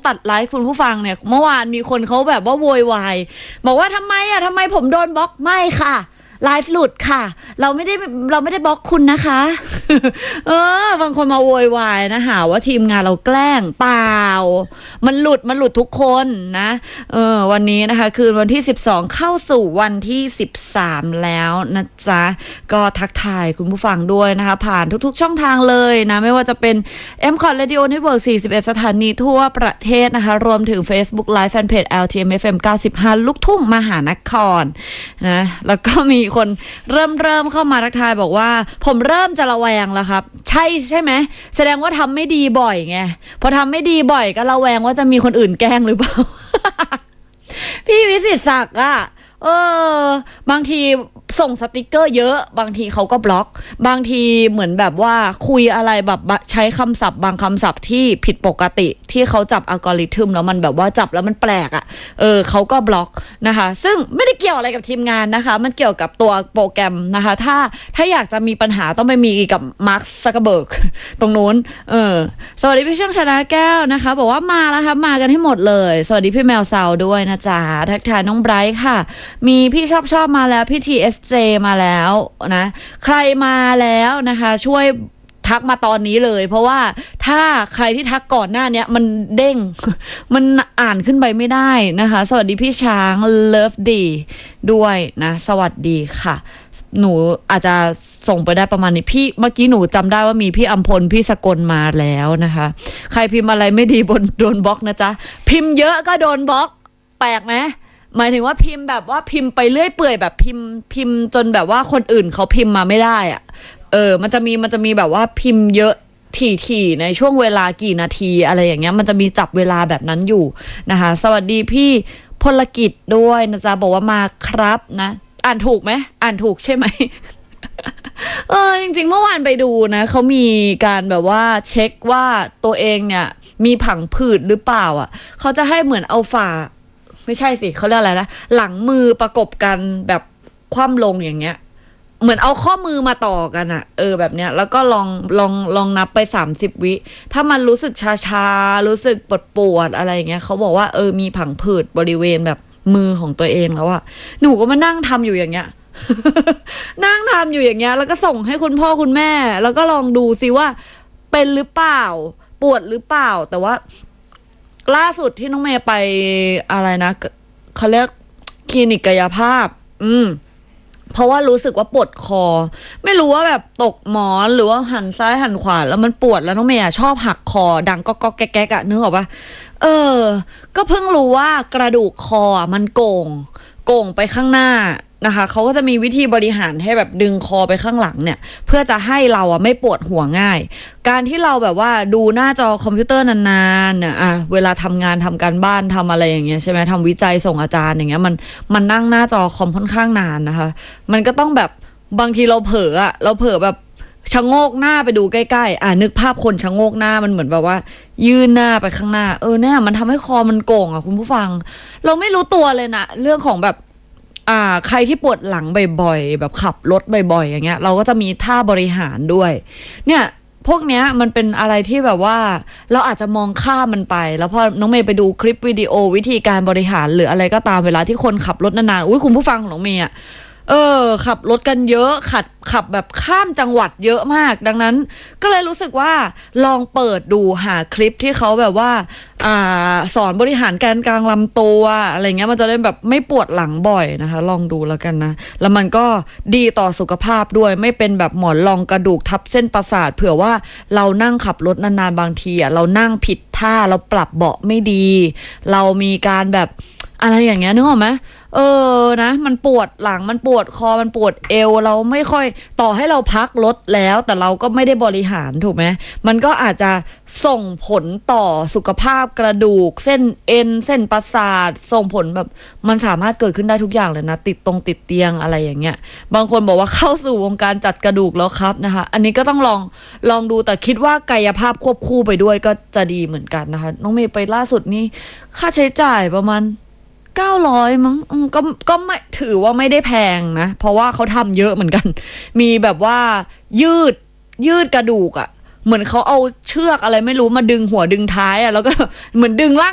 ตัดไลฟ์คุณผู้ฟังเนี่ยเมื่อวานมีคนเขาแบบว่าโวยวายบอกว่าทำไมผมโดนบล็อกไม่ค่ะไลฟ์หลุดค่ะเราไม่ได้บล็อกคุณนะคะ บางคนมาโวยวายนะหาว่าทีมงานเราแกล้งเปล่ามันหลุดทุกคนนะวันนี้นะคะคืนวันที่12เข้าสู่วันที่13แล้วนะจ๊ะก็ทักทายคุณผู้ฟังด้วยนะคะผ่านทุกๆช่องทางเลยนะไม่ว่าจะเป็น MCOT Radio Network 41 สถานีทั่วประเทศนะคะรวมถึง Facebook Live Fanpage LTMFM 95 ลูกทุ่งมหานครนะแล้วก็มีคนเริ่มเข้ามาทักทายบอกว่าผมเริ่มจะระแวงแล้วครับใช่ไหมแสดงว่าทำไม่ดีบ่อยไงพอทำไม่ดีบ่อยก็ระแวงว่าจะมีคนอื่นแกล้งหรือเปล่า พี่วิสิตศักดิ์อ่ะบางทีส่งสติกเกอร์เยอะบางทีเขาก็บล็อกบางทีเหมือนแบบว่าคุยอะไรแบบใช้คำศัพท์บางคำศัพท์ที่ผิดปกติที่เขาจับอัลกอริทึมแล้วมันแบบว่าจับแล้วมันแปลกอ่ะเขาก็บล็อกนะคะซึ่งไม่ได้เกี่ยวอะไรกับทีมงานนะคะมันเกี่ยวกับตัวโปรแกรมนะคะถ้าอยากจะมีปัญหาต้องไปมีกับมาร์คซักเคอร์เบิร์กตรงนู้นสวัสดีพี่ช่างชนะแก้วนะคะบอกว่ามาแล้วค่ะมากันให้หมดเลยสวัสดีพี่แมวซาวด้วยนะจ๊ะทักทายน้องไบรท์ค่ะมีพี่ชอบมาแล้วพี่ TSJ มาแล้วนะใครมาแล้วนะคะช่วยทักมาตอนนี้เลยเพราะว่าถ้าใครที่ทักก่อนหน้านี้มันเด้ง มันอ่านขึ้นไปไม่ได้นะคะสวัสดีพี่ช้างเลิฟดีด้วยนะสวัสดีค่ะหนูอาจจะส่งไปได้ประมาณนี้พี่เมื่อกี้หนูจำได้ว่ามีพี่อัมพลพี่สกลมาแล้วนะคะใครพิมพ์อะไรไม่ดีโดนบล็อกนะจ๊ะพิมพ์เยอะก็โดนบล็อกแปลกไหมหมายถึงว่าพิมพ์แบบว่าพิมพ์ไปเรื่อยเปื่อยแบบพิมพ์จนแบบว่าคนอื่นเขาพิมพ์มาไม่ได้อ่ะมันจะมีแบบว่าพิมพ์เยอะถี่ในช่วงเวลากี่นาทีอะไรอย่างเงี้ยมันจะมีจับเวลาแบบนั้นอยู่นะคะสวัสดีพี่พลกิจด้วยนะจ๊ะบอกว่ามาครับนะอ่านถูกไหมอ่านถูกใช่ไหม จริงๆเมื่อวานไปดูนะเขามีการแบบว่าเช็คว่าตัวเองเนี่ยมีผังผืดหรือเปล่าอ่ะเขาจะให้เหมือนเอาฝ่าไม่ใช่สิเขาเรียกอะไรนะหลังมือประกบกันแบบคว่ำลงอย่างเงี้ยเหมือนเอาข้อมือมาต่อกันอะแบบเนี้ยแล้วก็ลองนับไป30 วิถ้ามันรู้สึกชารู้สึกปวดอะไรอย่างเงี้ยเขาบอกว่ามีผังผืดบริเวณแบบมือของตัวเองแล้วอะหนูก็มานั่งทำอยู่อย่างเงี้ย นั่งทำอยู่อย่างเงี้ยแล้วก็ส่งให้คุณพ่อคุณแม่แล้วก็ลองดูซิว่าเป็นหรือเปล่าปวดหรือเปล่าแต่ว่าล่าสุดที่น้องเมย์ไปอะไรนะเขาเรียกคลินิกกายภาพเพราะว่ารู้สึกว่าปวดคอไม่รู้ว่าแบบตกหมอนหรือว่าหันซ้ายหันขวาแล้วมันปวดแล้วน้องเมย์ชอบหักคอดังก็แก๊กอะนึกออกปะก็เพิ่งรู้ว่ากระดูกคอมันโก่งไปข้างหน้านะคะเขาก็จะมีวิธีบริหารให้แบบดึงคอไปข้างหลังเนี่ยเพื่อจะให้เราไม่ปวดหัวง่ายการที่เราแบบว่าดูหน้าจอคอมพิวเตอร์นานๆเนี่ยเวลาทำงานทำการบ้านทำอะไรอย่างเงี้ยใช่ไหมทำวิจัยส่งอาจารย์อย่างเงี้ยมันนั่งหน้าจอคอมค่อนข้างนานนะคะมันก็ต้องแบบบางทีเราเผลอแบบชะโงกหน้าไปดูใกล้ๆนึกภาพคนชะโงกหน้ามันเหมือนแบบว่ายื่นหน้าไปข้างหน้าเนี่ยมันทำให้คอมันโก่งคุณผู้ฟังเราไม่รู้ตัวเลยนะเรื่องของแบบใครที่ปวดหลังบ่อยๆแบบขับรถบ่อยๆอย่างเงี้ยเราก็จะมีท่าบริหารด้วยเนี่ยพวกเนี้ยมันเป็นอะไรที่แบบว่าเราอาจจะมองข้ามมันไปแล้วพอน้องเมย์ไปดูคลิปวิดีโอวิธีการบริหารหรืออะไรก็ตามเวลาที่คนขับรถนานๆคุณผู้ฟังของน้องเมย์ขับรถกันเยอะขับแบบข้ามจังหวัดเยอะมากดังนั้นก็เลยรู้สึกว่าลองเปิดดูหาคลิปที่เขาแบบว่าสอนบริหารแกนกลางลำตัวอะไรเงี้ยมันจะได้แบบไม่ปวดหลังบ่อยนะคะลองดูแล้วกันนะแล้วมันก็ดีต่อสุขภาพด้วยไม่เป็นแบบหมอนรองกระดูกทับเส้นประสาทเผื่อว่าเรานั่งขับรถนานๆบางทีเรานั่งผิดท่าเราปรับเบาะไม่ดีเรามีการแบบอะไรอย่างเงี้ยนึกออกไหมนะมันปวดหลังมันปวดคอมันปวดเอวเราไม่ค่อยต่อให้เราพักรถแล้วแต่เราก็ไม่ได้บริหารถูกไหมมันก็อาจจะส่งผลต่อสุขภาพกระดูกเส้นเอ็นเส้นประสาทส่งผลแบบมันสามารถเกิดขึ้นได้ทุกอย่างเลยนะติดเตียงอะไรอย่างเงี้ยบางคนบอกว่าเข้าสู่วงการจัดกระดูกแล้วครับนะคะอันนี้ก็ต้องลองดูแต่คิดว่ากายภาพควบคู่ไปด้วยก็จะดีเหมือนกันนะคะน้องเมย์ไปล่าสุดนี่ค่าใช้จ่ายประมาณ900มั้งก็ไม่ถือว่าไม่ได้แพงนะเพราะว่าเขาทำเยอะเหมือนกันมีแบบว่ายืดกระดูกเหมือนเขาเอาเชือกอะไรไม่รู้มาดึงหัวดึงท้ายแล้วก็เหมือนดึงร่าง